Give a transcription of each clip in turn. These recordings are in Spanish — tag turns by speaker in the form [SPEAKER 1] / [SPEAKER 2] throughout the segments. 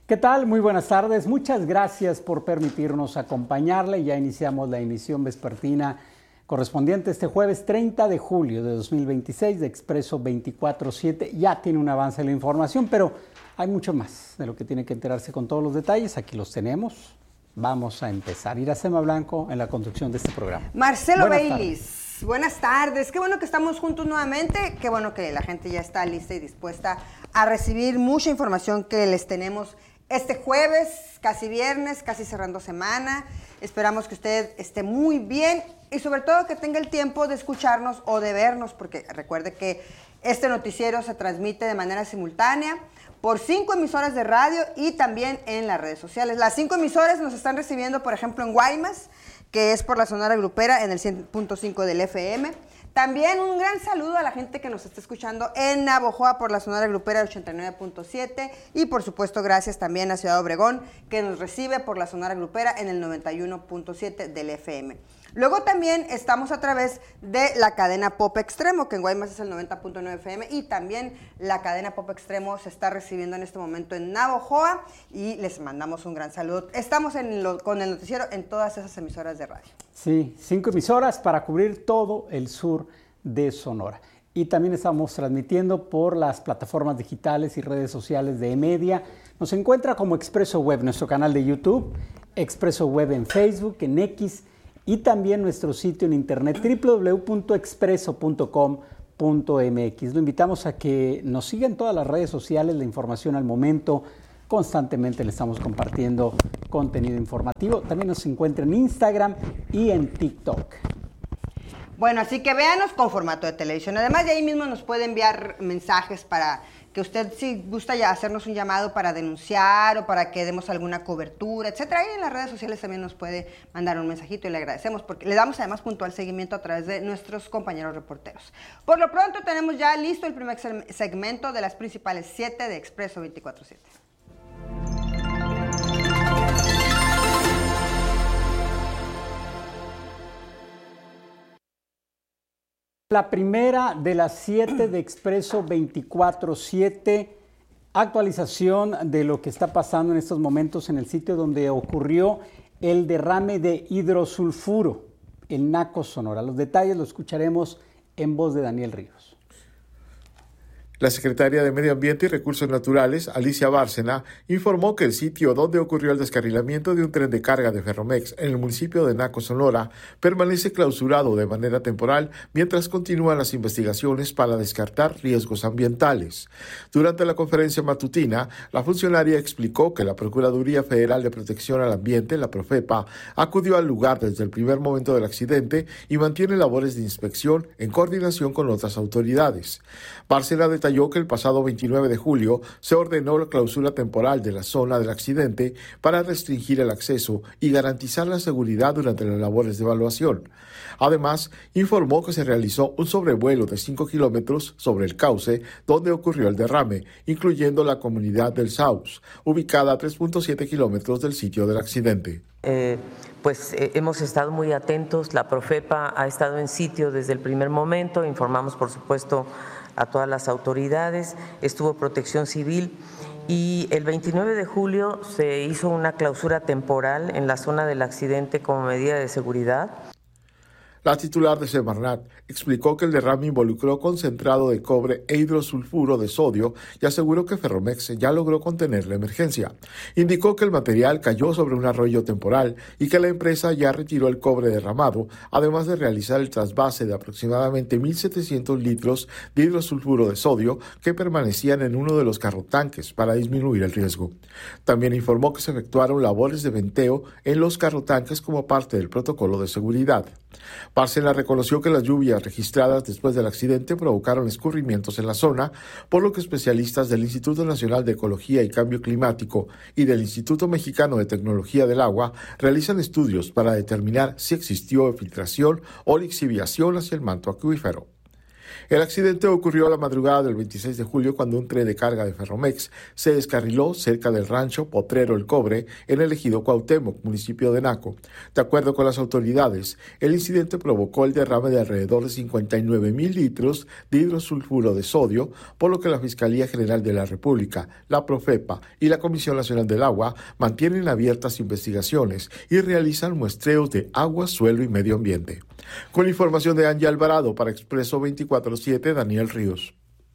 [SPEAKER 1] ¿Qué tal? Muy buenas tardes. Muchas gracias por permitirnos acompañarle. Ya iniciamos la emisión vespertina correspondiente este jueves 30 de julio de 2026 de Expreso 24/7. Ya tiene un avance en la información, pero hay mucho más de lo que tiene que enterarse con todos los detalles. Aquí los tenemos. Vamos a empezar. Iracema Blanco en la conducción de este programa.
[SPEAKER 2] Marcelo Baylis. Buenas tardes, qué bueno que estamos juntos nuevamente, qué bueno que la gente ya está lista y dispuesta a recibir mucha información que les tenemos este jueves, casi viernes, casi cerrando semana. Esperamos que usted esté muy bien y sobre todo que tenga el tiempo de escucharnos o de vernos, porque recuerde que este noticiero se transmite de manera simultánea por 5 emisoras de radio y también en las redes sociales. Las 5 emisoras nos están recibiendo, por ejemplo, en Guaymas, que es por la Sonora Grupera en el 100.5 del FM. También un gran saludo a la gente que nos está escuchando en Navojoa por la Sonora Grupera 89.7 y por supuesto gracias también a Ciudad Obregón que nos recibe por la Sonora Grupera en el 91.7 del FM. Luego también estamos a través de la cadena Pop Extremo, que en Guaymas es el 90.9 FM, y también la cadena Pop Extremo se está recibiendo en este momento en Navojoa y les mandamos un gran saludo. Estamos con el noticiero en todas esas emisoras de radio.
[SPEAKER 1] Sí, 5 emisoras para cubrir todo el sur de Sonora. Y también estamos transmitiendo por las plataformas digitales y redes sociales de eMedia. Nos encuentra como Expreso Web, nuestro canal de YouTube, Expreso Web en Facebook, en X, y también nuestro sitio en internet www.expreso.com.mx. Lo invitamos a que nos siga en todas las redes sociales, la información al momento. Constantemente le estamos compartiendo contenido informativo. También nos encuentra en Instagram y en TikTok.
[SPEAKER 2] Bueno, así que véanos con formato de televisión. Además, de ahí mismo nos puede enviar mensajes para que usted, si gusta ya hacernos un llamado para denunciar o para que demos alguna cobertura, etcétera. Ahí en las redes sociales también nos puede mandar un mensajito y le agradecemos porque le damos además puntual seguimiento a través de nuestros compañeros reporteros. Por lo pronto tenemos ya listo el primer segmento de las principales 7 de Expreso 24/7.
[SPEAKER 1] La primera de las 7 de Expreso 24/7, actualización de lo que está pasando en estos momentos en el sitio donde ocurrió el derrame de hidrosulfuro en Naco, Sonora. Los detalles los escucharemos en voz de Daniel Ríos.
[SPEAKER 3] La secretaria de Medio Ambiente y Recursos Naturales, Alicia Bárcena, informó que el sitio donde ocurrió el descarrilamiento de un tren de carga de Ferromex en el municipio de Naco, Sonora, permanece clausurado de manera temporal mientras continúan las investigaciones para descartar riesgos ambientales. Durante la conferencia matutina, la funcionaria explicó que la Procuraduría Federal de Protección al Ambiente, la Profepa, acudió al lugar desde el primer momento del accidente y mantiene labores de inspección en coordinación con otras autoridades. Bárcena detalló que el pasado 29 de julio se ordenó la clausura temporal de la zona del accidente para restringir el acceso y garantizar la seguridad durante las labores de evaluación. Además, informó que se realizó un sobrevuelo de 5 kilómetros sobre el cauce donde ocurrió el derrame, incluyendo la comunidad del Saus, ubicada a 3.7 kilómetros del sitio del accidente.
[SPEAKER 4] Hemos estado muy atentos, la Profepa ha estado en sitio desde el primer momento, informamos por supuesto a todas las autoridades, estuvo Protección Civil y el 29 de julio se hizo una clausura temporal en la zona del accidente como medida de seguridad.
[SPEAKER 3] La titular de Semarnat explicó que el derrame involucró concentrado de cobre e hidrosulfuro de sodio y aseguró que Ferromex ya logró contener la emergencia. Indicó que el material cayó sobre un arroyo temporal y que la empresa ya retiró el cobre derramado, además de realizar el trasvase de aproximadamente 1.700 litros de hidrosulfuro de sodio que permanecían en uno de los carrotanques para disminuir el riesgo. También informó que se efectuaron labores de venteo en los carrotanques como parte del protocolo de seguridad. Bárcena reconoció que las lluvias registradas después del accidente provocaron escurrimientos en la zona, por lo que especialistas del Instituto Nacional de Ecología y Cambio Climático y del Instituto Mexicano de Tecnología del Agua realizan estudios para determinar si existió filtración o lixiviación hacia el manto acuífero. El accidente ocurrió a la madrugada del 26 de julio cuando un tren de carga de Ferromex se descarriló cerca del rancho Potrero El Cobre en el ejido Cuauhtémoc, municipio de Naco. De acuerdo con las autoridades, el incidente provocó el derrame de alrededor de 59,000 litros de hidrosulfuro de sodio, por lo que la Fiscalía General de la República, la Profepa y la Comisión Nacional del Agua mantienen abiertas investigaciones y realizan muestreos de agua, suelo y medio ambiente. Con la información de Angie Alvarado para Expreso 24/7, Daniel Ríos.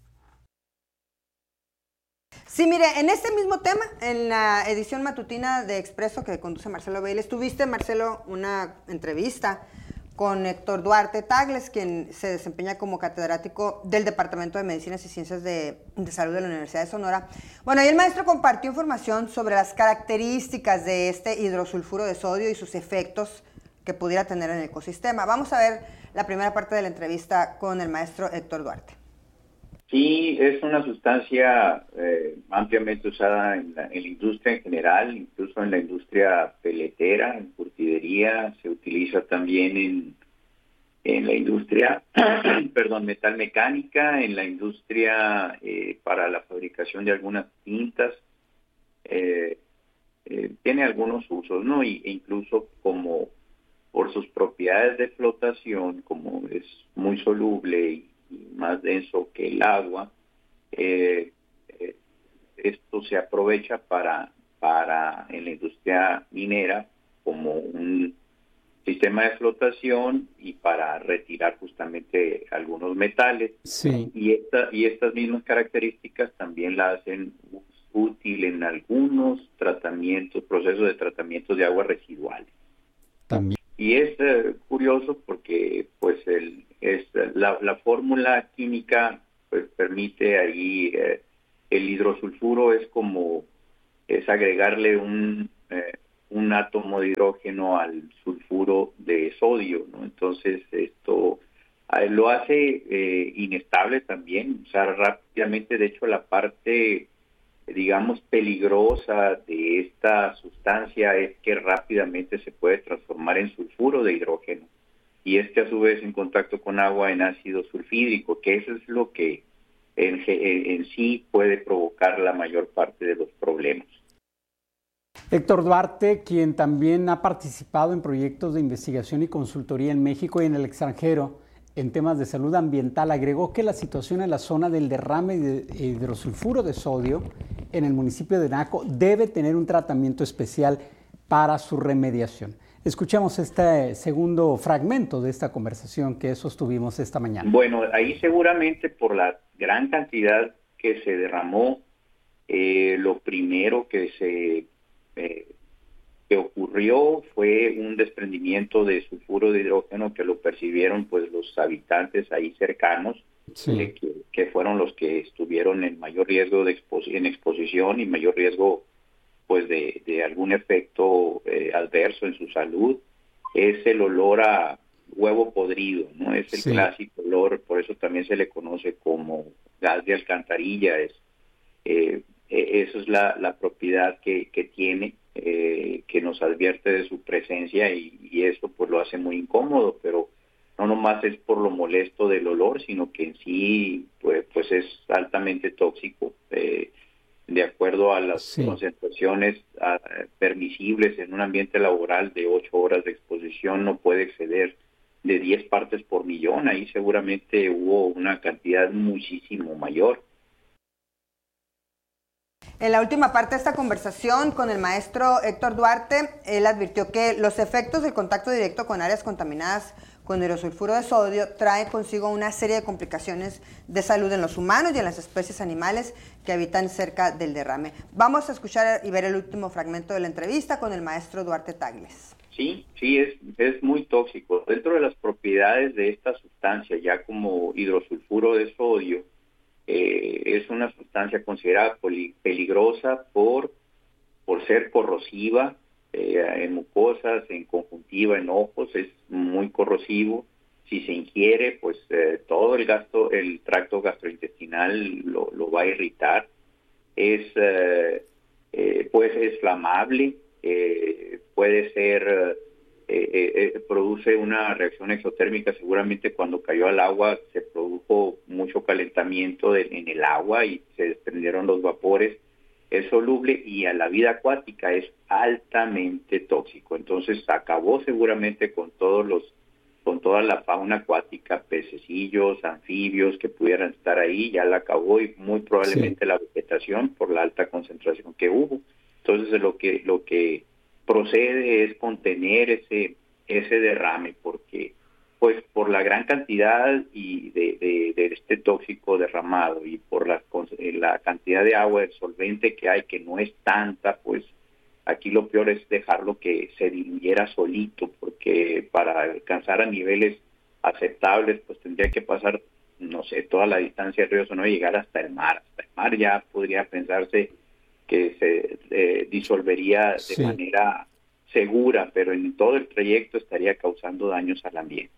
[SPEAKER 2] Sí, mire, en este mismo tema, en la edición matutina de Expreso que conduce Marcelo Vélez, tuviste, Marcelo, una entrevista con Héctor Duarte Tagles, quien se desempeña como catedrático del Departamento de Medicinas y Ciencias de Salud de la Universidad de Sonora. Bueno, ahí el maestro compartió información sobre las características de este hidrosulfuro de sodio y sus efectos que pudiera tener en el ecosistema. Vamos a ver la primera parte de la entrevista con el maestro Héctor Duarte.
[SPEAKER 5] Sí, es una sustancia ampliamente usada en la industria en general, incluso en la industria peletera, en curtidería, se utiliza también en la industria metalmecánica, en la industria para la fabricación de algunas tintas. Tiene algunos usos, ¿no? E incluso como por sus propiedades de flotación, como es muy soluble y más denso que el agua, esto se aprovecha para en la industria minera como un sistema de flotación y para retirar justamente algunos metales.
[SPEAKER 1] Sí.
[SPEAKER 5] Y estas mismas características también la hacen útil en algunos procesos de tratamiento de aguas residuales.
[SPEAKER 1] También.
[SPEAKER 5] Y es curioso porque pues la fórmula química pues permite ahí el hidrosulfuro es agregarle un átomo de hidrógeno al sulfuro de sodio, ¿no? Entonces esto lo hace inestable también, o sea, rápidamente. De hecho, la parte digamos peligrosa de esta sustancia es que rápidamente se puede transformar en sulfuro de hidrógeno, y a su vez en contacto con agua en ácido sulfídrico, que eso es lo que en sí puede provocar la mayor parte de los problemas.
[SPEAKER 1] Héctor Duarte, quien también ha participado en proyectos de investigación y consultoría en México y en el extranjero en temas de salud ambiental, agregó que la situación en la zona del derrame de hidrosulfuro de sodio en el municipio de Naco debe tener un tratamiento especial para su remediación. Escuchemos este segundo fragmento de esta conversación que sostuvimos esta mañana.
[SPEAKER 5] Bueno, ahí seguramente por la gran cantidad que se derramó, lo primero que ocurrió fue un desprendimiento de sulfuro de hidrógeno que lo percibieron pues los habitantes ahí cercanos, sí, que fueron los que estuvieron en mayor riesgo en exposición y mayor riesgo pues de algún efecto adverso en su salud. Es el olor a huevo podrido, ¿no? Es el clásico olor, por eso también se le conoce como gas de alcantarilla. Eso es la propiedad que tiene, que nos advierte de su presencia, y eso pues lo hace muy incómodo, pero no nomás es por lo molesto del olor, sino que en sí pues es altamente tóxico. De acuerdo a las concentraciones permisibles en un ambiente laboral de 8 horas de exposición, no puede exceder de 10 partes por millón. Ahí seguramente hubo una cantidad muchísimo mayor.
[SPEAKER 2] En la última parte de esta conversación con el maestro Héctor Duarte, él advirtió que los efectos del contacto directo con áreas contaminadas con hidrosulfuro de sodio trae consigo una serie de complicaciones de salud en los humanos y en las especies animales que habitan cerca del derrame. Vamos a escuchar y ver el último fragmento de la entrevista con el maestro Duarte Tagles.
[SPEAKER 5] Sí, es muy tóxico. Dentro de las propiedades de esta sustancia, ya como hidrosulfuro de sodio, es una sustancia considerada peligrosa por ser corrosiva en mucosas, en conjuntiva, en ojos. Es muy corrosivo. Si se ingiere, pues todo el tracto gastrointestinal lo va a irritar. Pues es flamable, puede ser produce una reacción exotérmica. Seguramente cuando cayó al agua se produjo mucho calentamiento en el agua y se desprendieron los vapores. Es soluble y a la vida acuática es altamente tóxico. Entonces acabó seguramente con toda la fauna acuática, pececillos, anfibios que pudieran estar ahí, ya la acabó, y muy probablemente la vegetación por la alta concentración que hubo. Entonces lo que procede es contener ese derrame, porque pues por la gran cantidad y de este tóxico derramado y por la cantidad de agua de solvente que hay, que no es tanta, pues aquí lo peor es dejarlo que se diluyera solito, porque para alcanzar a niveles aceptables pues tendría que pasar, no sé, toda la distancia del río Sonora y llegar hasta el mar. Hasta el mar ya podría pensarse que se disolvería de manera segura, pero en todo el trayecto estaría causando daños al ambiente.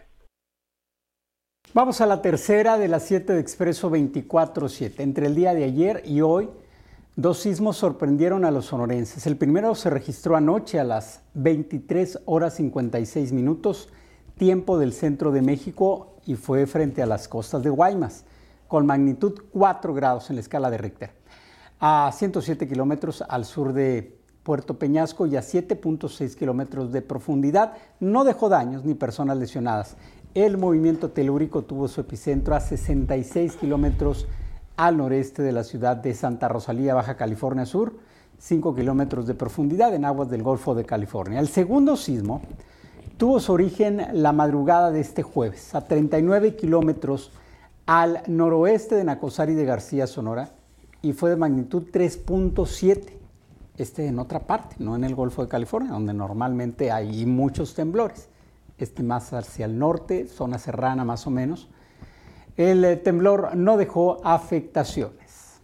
[SPEAKER 1] Vamos a la tercera de las 7 de Expreso 24/7. Entre el día de ayer y hoy, 2 sismos sorprendieron a los sonorenses. El primero se registró anoche a las 23 horas 56 minutos, tiempo del centro de México, y fue frente a las costas de Guaymas, con magnitud 4 grados en la escala de Richter, a 107 kilómetros al sur de Puerto Peñasco y a 7.6 kilómetros de profundidad. No dejó daños ni personas lesionadas. El movimiento telúrico tuvo su epicentro a 66 kilómetros al noreste de la ciudad de Santa Rosalía, Baja California Sur, 5 kilómetros de profundidad en aguas del Golfo de California. El segundo sismo tuvo su origen la madrugada de este jueves, a 39 kilómetros al noroeste de Nacosari de García, Sonora, y fue de magnitud 3.7. En otra parte, no en el Golfo de California, donde normalmente hay muchos temblores. Más hacia el norte, zona serrana más o menos. El temblor no dejó afectaciones.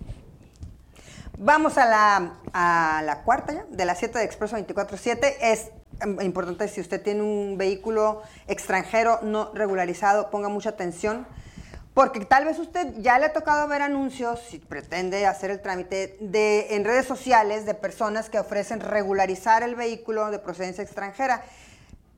[SPEAKER 2] Vamos a la cuarta ya, de las 7 de Expreso 24/7. Es importante, si usted tiene un vehículo extranjero no regularizado, ponga mucha atención, porque tal vez usted ya le ha tocado ver anuncios, si pretende hacer el trámite, en redes sociales de personas que ofrecen regularizar el vehículo de procedencia extranjera.